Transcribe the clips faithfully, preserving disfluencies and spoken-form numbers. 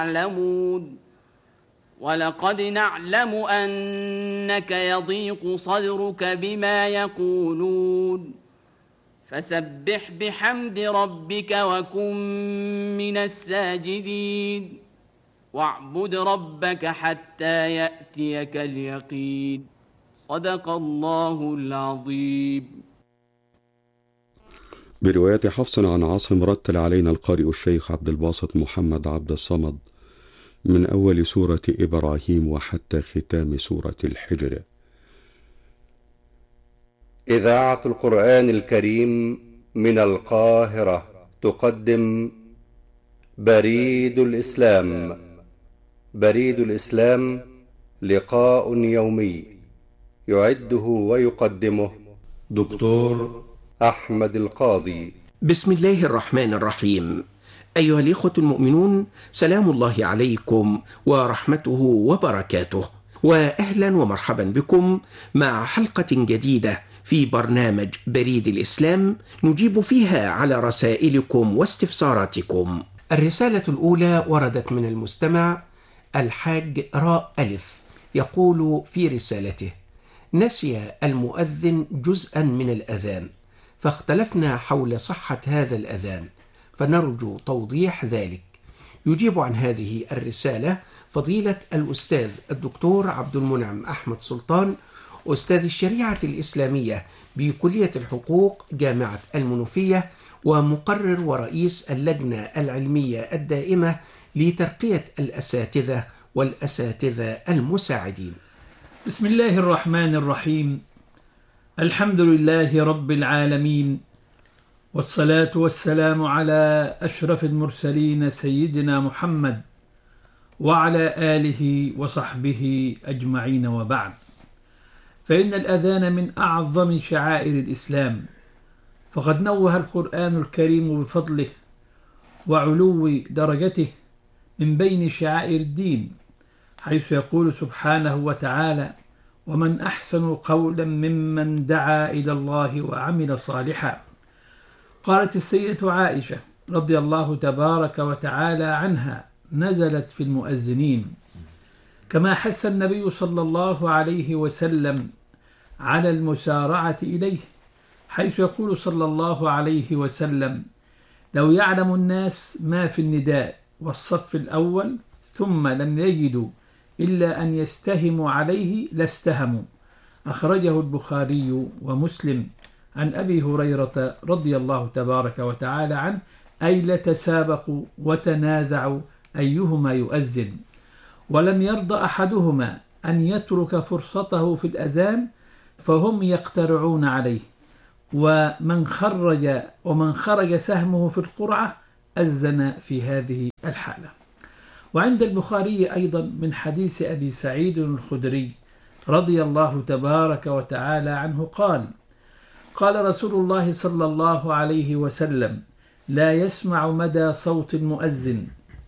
يعلمون ولقد نعلم أنك يضيق صدرك بما يقولون فسبح بحمد ربك وكن من الساجدين واعبد ربك حتى يأتيك اليقين صدق الله العظيم. برواية حفص عن عاصم رتل علينا القارئ الشيخ عبد الباسط محمد عبد الصمد من أول سورة إبراهيم وحتى ختام سورة الحجر. إذاعة القرآن الكريم من القاهرة تقدم بريد الإسلام. بريد الإسلام لقاء يومي يعده ويقدمه دكتور أحمد القاضي. بسم الله الرحمن الرحيم. أيها الإخوة المؤمنون، سلام الله عليكم ورحمته وبركاته، وأهلا ومرحبا بكم مع حلقة جديدة في برنامج بريد الإسلام نجيب فيها على رسائلكم واستفساراتكم. الرسالة الأولى وردت من المستمع الحاج راء ألف، يقول في رسالته: نسي المؤذن جزءا من الأذان فاختلفنا حول صحة هذا الأذان، فنرجو توضيح ذلك. يجيب عن هذه الرسالة فضيلة الأستاذ الدكتور عبد المنعم أحمد سلطان، أستاذ الشريعة الإسلامية بكلية الحقوق جامعة المنوفية، ومقرر ورئيس اللجنة العلمية الدائمة لترقية الأساتذة والأساتذة المساعدين. بسم الله الرحمن الرحيم. الحمد لله رب العالمين، والصلاة والسلام على أشرف المرسلين سيدنا محمد وعلى آله وصحبه أجمعين، وبعد، فإن الأذان من أعظم شعائر الإسلام، فقد نوه القرآن الكريم بفضله وعلو درجته من بين شعائر الدين، حيث يقول سبحانه وتعالى: ومن أحسن قولا ممن دعا إلى الله وعمل صالحا. قالت السيدة عائشة رضي الله تبارك وتعالى عنها: نزلت في المؤذنين. كما حث النبي صلى الله عليه وسلم على المسارعة إليه، حيث يقول صلى الله عليه وسلم: لو يعلم الناس ما في النداء والصف الأول ثم لم يجدوا إلا أن يستهموا عليه لاستهموا. أخرجه البخاري ومسلم عن أبي هريرة رضي الله تبارك وتعالى عنه: أي لتسابقوا وتنازعوا أيهما يؤذن، ولم يرضى أحدهما أن يترك فرصته في الأذان فهم يقترعون عليه، ومن خرج ومن خرج سهمه في القرعة أذن في هذه الحالة. وعند البخاري أيضا من حديث أبي سعيد الخدري رضي الله تبارك وتعالى عنه قال: قال رسول الله صلى الله عليه وسلم: لا يسمع مدى صوت المؤذن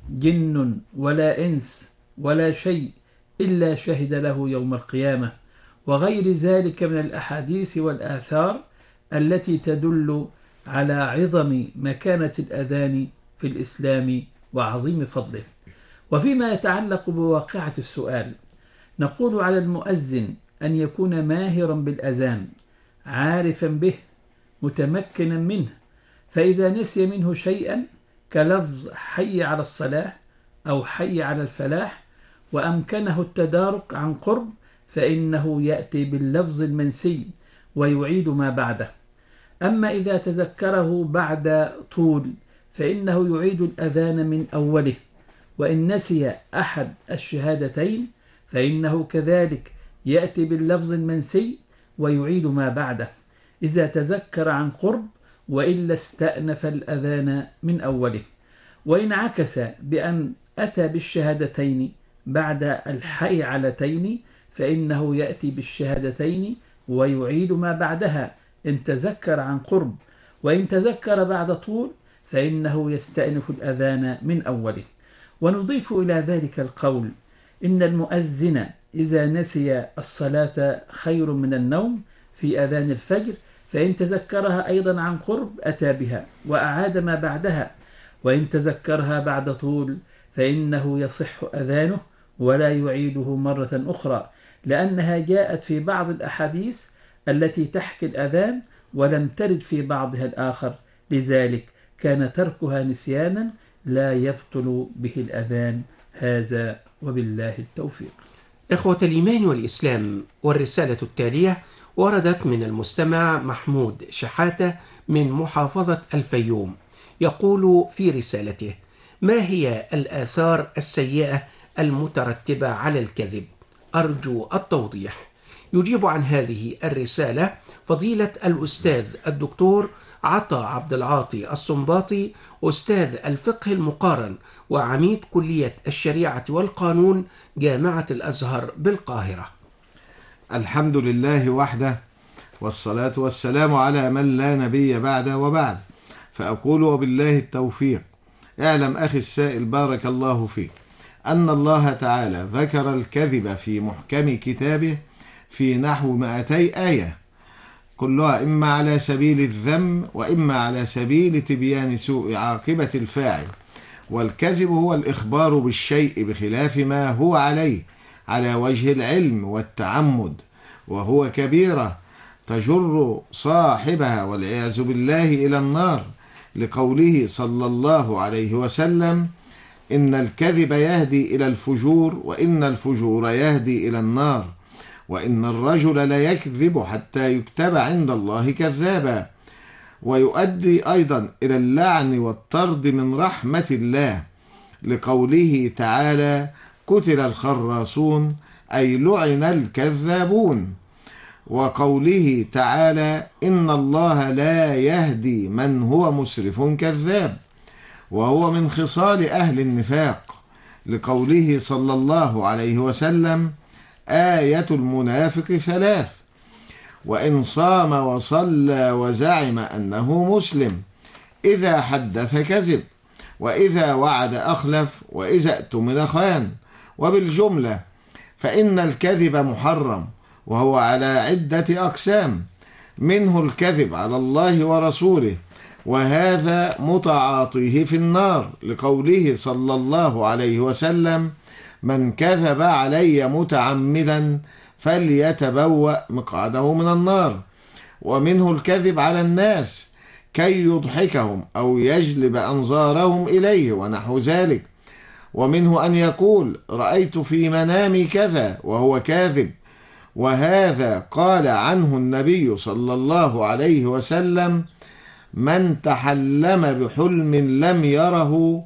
جن ولا إنس ولا شيء إلا شهد له يوم القيامة، وغير ذلك من الأحاديث والآثار التي تدل على عظم مكانة الأذان في الإسلام وعظيم فضله. وفيما يتعلق بواقعة السؤال، نقول على المؤذن أن يكون ماهرا بالأذان، عارفا به، متمكنا منه، فإذا نسي منه شيئا كلفظ حي على الصلاة أو حي على الفلاح وأمكنه التدارك عن قرب، فإنه يأتي باللفظ المنسي ويعيد ما بعده. أما إذا تذكره بعد طول فإنه يعيد الأذان من أوله، وإن نسي أحد الشهادتين فإنه كذلك يأتي باللفظ المنسي ويعيد ما بعده إذا تذكر عن قرب، وإلا استأنف الأذان من أوله. وإن عكس بأن أتى بالشهادتين بعد الحي علتين فإنه يأتي بالشهادتين ويعيد ما بعدها إن تذكر عن قرب، وإن تذكر بعد طول فإنه يستأنف الأذان من أوله. ونضيف إلى ذلك القول: إن المؤذن إذا نسي الصلاة خير من النوم في أذان الفجر، فإن تذكرها أيضا عن قرب أتى بها وأعاد ما بعدها، وإن تذكرها بعد طول فإنه يصح أذانه ولا يعيده مرة أخرى، لأنها جاءت في بعض الأحاديث التي تحكي الأذان ولم ترد في بعضها الآخر، لذلك كان تركها نسيانا لا يبطل به الأذان. هذا وبالله التوفيق. إخوة الإيمان والإسلام، والرسالة التالية وردت من المستمع محمود شحاتة من محافظة الفيوم، يقول في رسالته: ما هي الآثار السيئة المترتبة على الكذب؟ أرجو التوضيح. يجيب عن هذه الرسالة فضيلة الأستاذ الدكتور عطا عبد العاطي الصنباطي، أستاذ الفقه المقارن وعميد كلية الشريعة والقانون جامعة الأزهر بالقاهرة. الحمد لله وحده، والصلاة والسلام على من لا نبي بعده، وبعد. فأقول وبالله التوفيق. اعلم أخي السائل بارك الله فيك أن الله تعالى ذكر الكذب في محكم كتابه في نحو مئتي آية، كلها إما على سبيل الذم وإما على سبيل تبيان سوء عاقبة الفاعل. والكذب هو الإخبار بالشيء بخلاف ما هو عليه على وجه العلم والتعمد، وهو كبيرة تجر صاحبها والعياذ بالله إلى النار، لقوله صلى الله عليه وسلم: إن الكذب يهدي إلى الفجور، وإن الفجور يهدي إلى النار، وإن الرجل ليكذب حتى يكتب عند الله كذابا، ويؤدي أيضا إلى اللعن والطرد من رحمة الله، لقوله تعالى: قتل الخراصون، أي لعن الكذابون. وقوله تعالى: إن الله لا يهدي من هو مسرف كذاب، وهو من خصال أهل النفاق، لقوله صلى الله عليه وسلم: آية المنافق ثلاث: وإن صام وصلى وزعم أنه مسلم، إذا حدث كذب، وإذا وعد أخلف، وإذا اؤتمن خان. وبالجملة فإن الكذب محرم، وهو على عدة أقسام، منه الكذب على الله ورسوله، وهذا متعاطيه في النار، لقوله صلى الله عليه وسلم: من كذب علي متعمدا فليتبوأ مقعده من النار. ومنه الكذب على الناس كي يضحكهم أو يجلب أنظارهم إليه ونحو ذلك. ومنه أن يقول: رأيت في منامي كذا، وهو كاذب، وهذا قال عنه النبي صلى الله عليه وسلم: من تحلم بحلم لم يره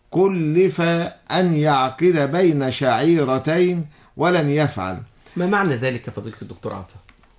كلف أن يعقد بين شعيرتين ولن يفعل. ما معنى ذلك فضيلة الدكتور عطا؟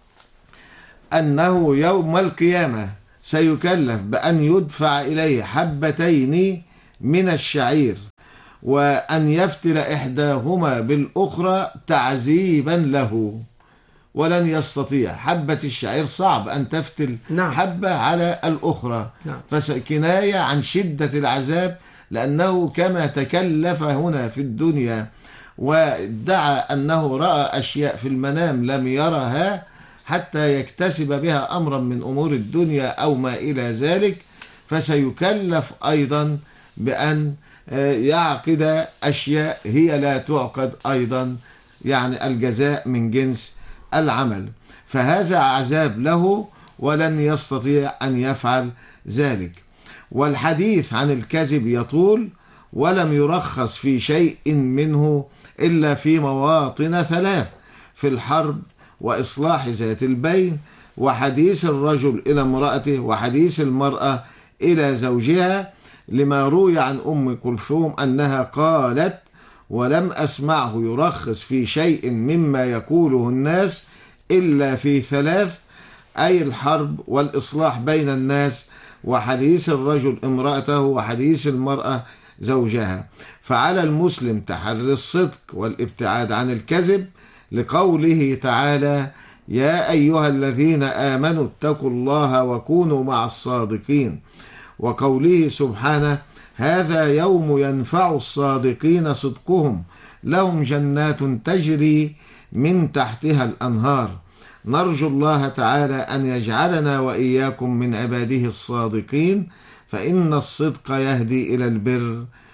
أنه يوم القيامة سيكلف بأن يدفع إليه حبتين من الشعير، وأن يفتل إحداهما بالأخرى تعذيبا له، ولن يستطيع. حبة الشعير صعب أن تفتل نعم. حبة على الأخرى، نعم. فكناية عن شدة العذاب، لأنه كما تكلف هنا في الدنيا وادعى أنه رأى أشياء في المنام لم يرها حتى يكتسب بها أمرا من أمور الدنيا أو ما إلى ذلك، فسيكلف أيضا بأن يعقد أشياء هي لا تعقد أيضا، يعني الجزاء من جنس العمل، فهذا عذاب له ولن يستطيع أن يفعل ذلك. والحديث عن الكذب يطول، ولم يرخص في شيء منه إلا في مواطن ثلاث: في الحرب، وإصلاح ذات البين، وحديث الرجل إلى امرأته، وحديث المرأة إلى زوجها، لما روي عن أم كلثوم أنها قالت: ولم أسمعه يرخص في شيء مما يقوله الناس إلا في ثلاث، أي الحرب، والإصلاح بين الناس، وحديث الرجل امرأته، وحديث المرأة زوجها. فعلى المسلم تحري الصدق والابتعاد عن الكذب، لقوله تعالى: يا أيها الذين آمنوا اتقوا الله وكونوا مع الصادقين. وقوله سبحانه: هذا يوم ينفع الصادقين صدقهم، لهم جنات تجري من تحتها الأنهار. نرجو الله تعالى أن يجعلنا وإياكم من عباده الصادقين، فإن الصدق يهدي إلى البر،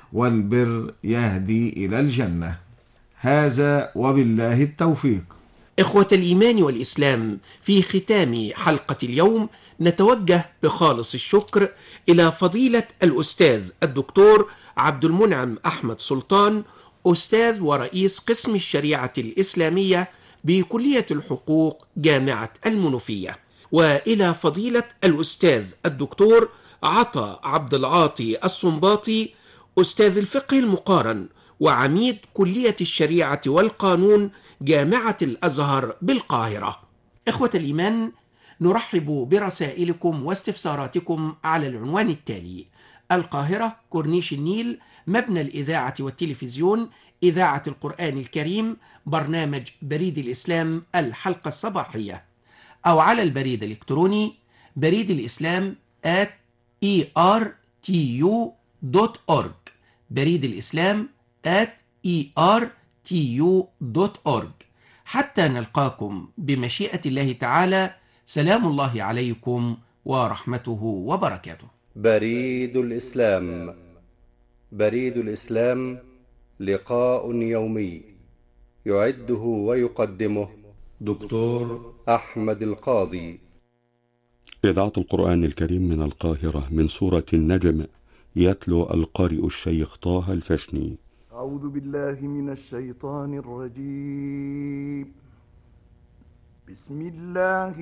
والبر يهدي إلى الجنة. هذا وبالله التوفيق. إخوة الإيمان والإسلام، في ختام حلقة اليوم نتوجه بخالص الشكر إلى فضيلة الأستاذ الدكتور عبد المنعم أحمد سلطان، أستاذ ورئيس قسم الشريعة الإسلامية بكلية الحقوق جامعة المنوفية، وإلى فضيلة الأستاذ الدكتور عطا عبد العاطي الصنباطي، أستاذ الفقه المقارن وعميد كلية الشريعة والقانون جامعة الأزهر بالقاهرة. إخوة الإيمان، نرحب برسائلكم واستفساراتكم على العنوان التالي: القاهرة، كورنيش النيل، مبنى الإذاعة والتلفزيون، إذاعة القرآن الكريم، برنامج بريد الإسلام الحلقة الصباحية، أو على البريد الإلكتروني بريد الإسلام at e r t u dot org، بريد الإسلام at e r t u dot org. حتى نلقاكم بمشيئة الله تعالى، سلام الله عليكم ورحمته وبركاته. بريد الإسلام. بريد الإسلام لقاء يومي يعده ويقدمه دكتور أحمد القاضي. إذاعة القرآن الكريم من القاهرة، من سورة النجم، يتلو القارئ الشيخ طه الفشني. أعوذ بالله من الشيطان الرجيم. بسم الله